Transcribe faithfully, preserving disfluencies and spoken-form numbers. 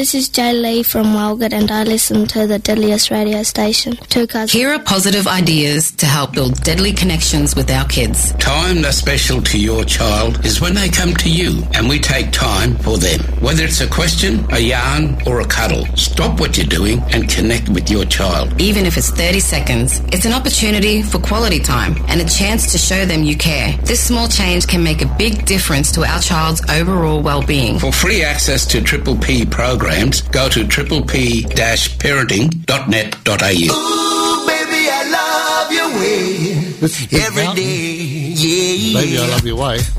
This is Jay Lee from Walgett and I listen to the Deadliest radio station. Two cousins. Here are positive ideas to help build deadly connections with our kids. Time that's special to your child is when they come to you and we take time for them. Whether it's a question, a yarn or a cuddle, stop what you're doing and connect with your child. Even if it's thirty seconds, it's an opportunity for quality time and a chance to show them you care. This small change can make a big difference to our child's overall well-being. For free access to Triple P programs, go to triple p dash parenting dot net dot a u. Ooh, baby, I love your way. This is Big Every Mountain. day, yeah, Baby, I Love Your Way.